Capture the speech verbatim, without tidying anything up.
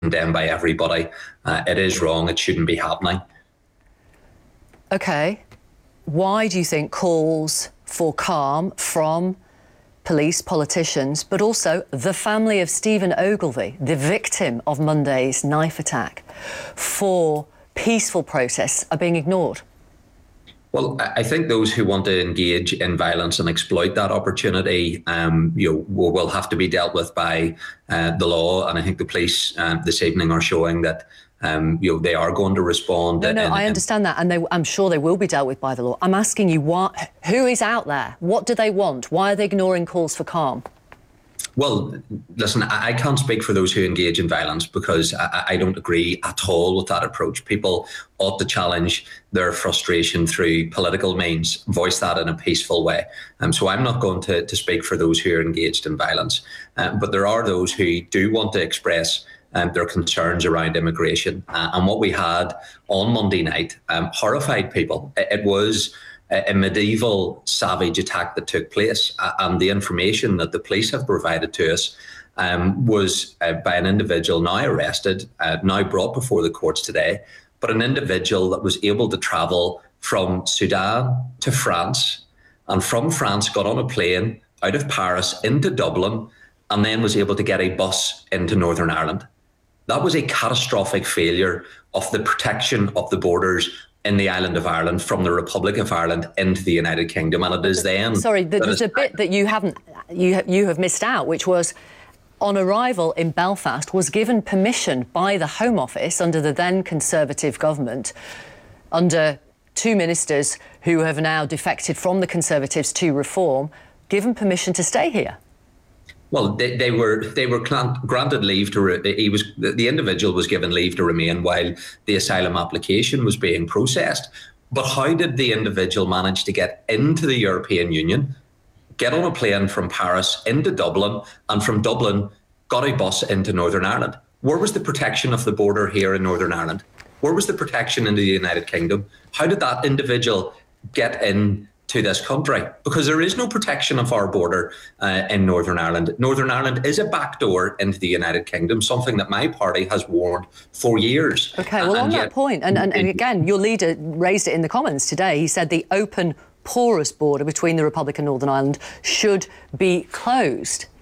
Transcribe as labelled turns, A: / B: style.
A: condemned by everybody. Uh, it is wrong. It shouldn't be happening.
B: OK. Why do you think calls for calm from police, politicians, but also the family of Stephen Ogilvie, the victim of Monday's knife attack, for peaceful protests are being ignored?
A: Well, I think those who want to engage in violence and exploit that opportunity, um, you know, will, will have to be dealt with by uh, the law. And I think the police um, this evening are showing that um, you know, they are going to respond.
B: No, no,
A: in,
B: I understand that, and they, I'm sure they will be dealt with by the law. I'm asking you, what, who is out there? What do they want? Why are they ignoring calls for calm?
A: Well, listen, I can't speak for those who engage in violence, because I, I don't agree at all with that approach. People ought to challenge their frustration through political means, voice that in a peaceful way. Um, so I'm not going to, to speak for those who are engaged in violence. Um, but there are those who do want to express um, their concerns around immigration. Uh, and what we had on Monday night um, horrified people. It, it was a medieval savage attack that took place, uh, and the information that the police have provided to us um, was uh, by an individual now arrested, uh, now brought before the courts today, but an individual that was able to travel from Sudan to France, and from France got on a plane out of Paris into Dublin, and then was able to get a bus into Northern Ireland. That was a catastrophic failure of the protection of the borders in the island of Ireland from the Republic of Ireland into the United Kingdom, and it is then.
B: Sorry, there's a bit that you haven't, you you have missed out, which was, on arrival in Belfast, was given permission by the Home Office under the then Conservative government, under two ministers who have now defected from the Conservatives to Reform, given permission to stay here.
A: Well, they, they were they were granted leave to. Re he was the individual was given leave to remain while the asylum application was being processed. But how did the individual manage to get into the European Union, get on a plane from Paris into Dublin, and from Dublin got a bus into Northern Ireland? Where was the protection of the border here in Northern Ireland? Where was the protection in the United Kingdom? How did that individual get in to this country? Because there is no protection of our border uh, in Northern Ireland. Northern Ireland is a backdoor into the United Kingdom, something that my party has warned for years.
B: OK, well, and on yet, that point, and, and, and again, your leader raised it in the Commons today. He said the open, porous border between the Republic and Northern Ireland should be closed.